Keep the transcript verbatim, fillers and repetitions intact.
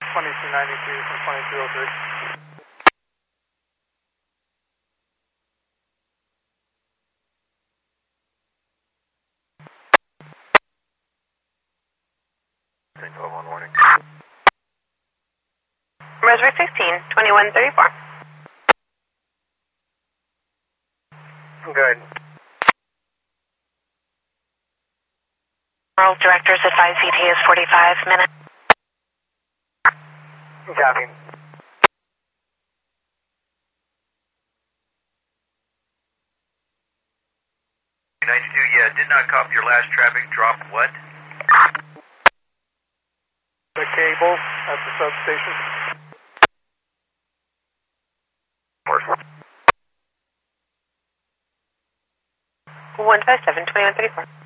twenty-two ninety-three from twenty-two oh three. twelve one warning. Rosebrook sixteen, twenty-one thirty-four. Good. World directors advise E T is forty-five minutes. Copy. ninety-two, yeah, did not copy your last traffic drop. What? The cable at the substation. one five seven, twenty-one thirty-four.